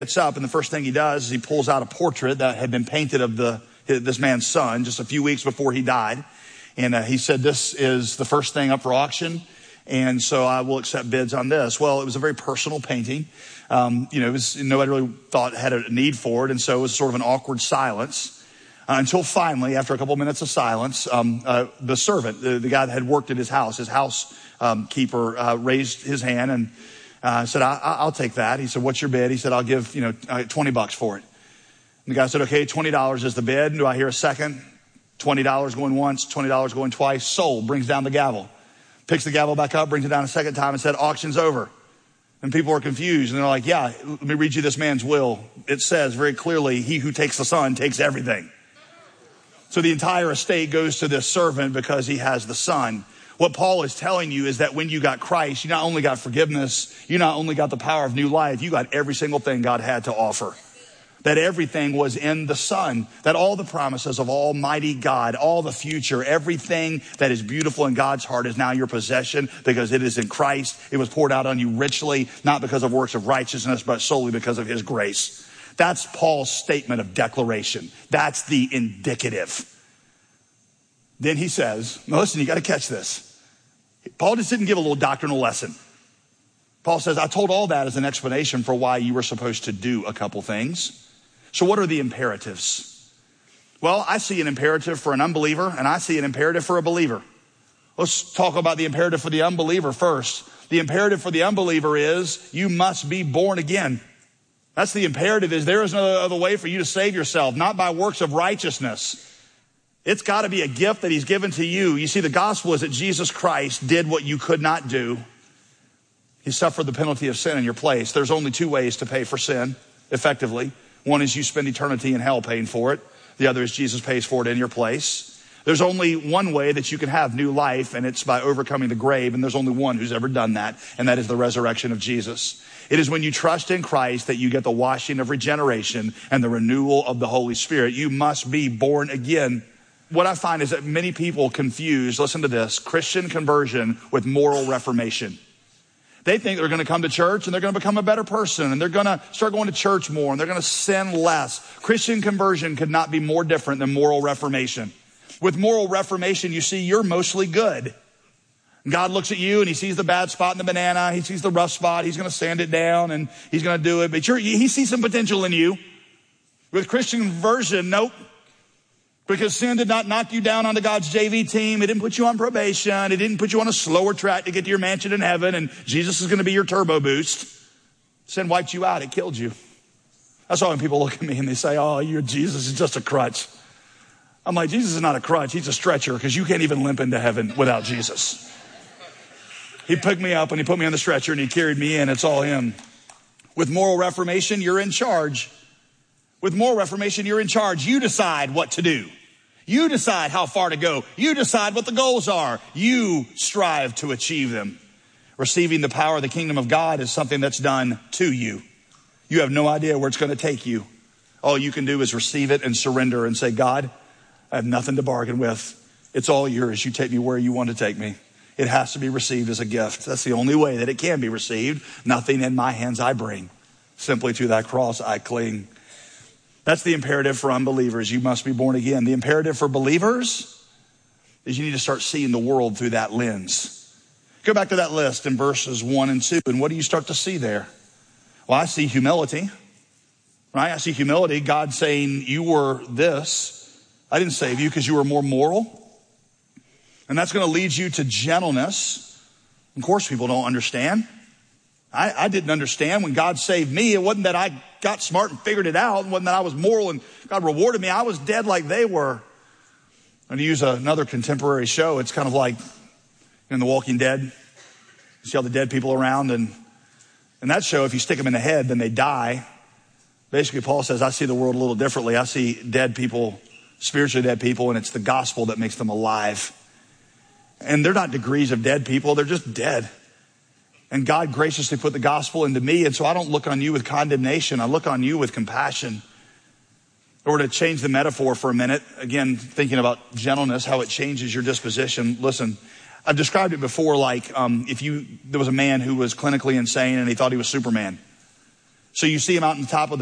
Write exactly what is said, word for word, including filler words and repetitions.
It's up, and the first thing he does is he pulls out a portrait that had been painted of the this man's son just a few weeks before he died. And uh, he said, this is the first thing up for auction, and so I will accept bids on this. Well, it was a very personal painting. Um, you know, it was, nobody really thought had a need for it, and so it was sort of an awkward silence uh, until finally, after a couple of minutes of silence, um, uh, the servant, the, the guy that had worked at his house, his house um, keeper, uh, raised his hand and uh, said, I, I'll take that. He said, what's your bid? He said, I'll give, you know, uh, twenty bucks for it. And the guy said, okay, twenty dollars is the bid. Do I hear a second? twenty dollars going once, twenty dollars going twice. Sold. Brings down the gavel. Picks the gavel back up, brings it down a second time and said, auction's over. And people are confused. And they're like, yeah, let me read you this man's will. It says very clearly, he who takes the son takes everything. So the entire estate goes to this servant because he has the son. What Paul is telling you is that when you got Christ, you not only got forgiveness, you not only got the power of new life, you got every single thing God had to offer. That everything was in the Son, that all the promises of Almighty God, all the future, everything that is beautiful in God's heart is now your possession because it is in Christ. It was poured out on you richly, not because of works of righteousness, but solely because of his grace. That's Paul's statement of declaration. That's the indicative. Then he says, now listen, you got to catch this. Paul just didn't give a little doctrinal lesson. Paul says, I told all that as an explanation for why you were supposed to do a couple things. So what are the imperatives? Well, I see an imperative for an unbeliever and I see an imperative for a believer. Let's talk about the imperative for the unbeliever first. The imperative for the unbeliever is you must be born again. That's the imperative, is there is no other way for you to save yourself, not by works of righteousness. It's got to be a gift that he's given to you. You see, the gospel is that Jesus Christ did what you could not do. He suffered the penalty of sin in your place. There's only two ways to pay for sin effectively. One is you spend eternity in hell paying for it. The other is Jesus pays for it in your place. There's only one way that you can have new life, and it's by overcoming the grave. And there's only one who's ever done that, and that is the resurrection of Jesus. It is when you trust in Christ that you get the washing of regeneration and the renewal of the Holy Spirit. You must be born again. What I find is that many people confuse, listen to this, Christian conversion with moral reformation. They think they're going to come to church and they're going to become a better person and they're going to start going to church more and they're going to sin less. Christian conversion could not be more different than moral reformation. With moral reformation, you see, you're mostly good. God looks at you and he sees the bad spot in the banana. He sees the rough spot. He's going to sand it down and he's going to do it. But you're, he sees some potential in you. With Christian conversion, nope. Because sin did not knock you down onto God's J V team. It didn't put you on probation. It didn't put you on a slower track to get to your mansion in heaven and Jesus is going to be your turbo boost. Sin wiped you out. It killed you. That's why when people look at me and they say, oh, you're Jesus is just a crutch. I'm like, Jesus is not a crutch. He's a stretcher because you can't even limp into heaven without Jesus. He picked me up and he put me on the stretcher and he carried me in. It's all him. With moral reformation, you're in charge. With moral reformation, you're in charge. You decide what to do. You decide how far to go. You decide what the goals are. You strive to achieve them. Receiving the power of the kingdom of God is something that's done to you. You have no idea where it's going to take you. All you can do is receive it and surrender and say, God, I have nothing to bargain with. It's all yours. You take me where you want to take me. It has to be received as a gift. That's the only way that it can be received. Nothing in my hands I bring. Simply to that cross I cling. That's the imperative for unbelievers. You must be born again. The imperative for believers is you need to start seeing the world through that lens. Go back to that list in verses one and two. And what do you start to see there? Well, I see humility, right? I see humility. God saying you were this. I didn't save you because you were more moral. And that's going to lead you to gentleness. Of course, people don't understand. I, I didn't understand when God saved me. It wasn't that I got smart and figured it out. It wasn't that I was moral and God rewarded me. I was dead like they were. And to use another contemporary show, it's kind of like in The Walking Dead. You see all the dead people around. And in that show, if you stick them in the head, then they die. Basically, Paul says, I see the world a little differently. I see dead people, spiritually dead people, and it's the gospel that makes them alive. And they're not degrees of dead people. They're just dead. And God graciously put the gospel into me. And so I don't look on you with condemnation. I look on you with compassion. Or to change the metaphor for a minute, again, thinking about gentleness, how it changes your disposition. Listen, I've described it before like um, if you there was a man who was clinically insane and he thought he was Superman. So you see him out on the top of the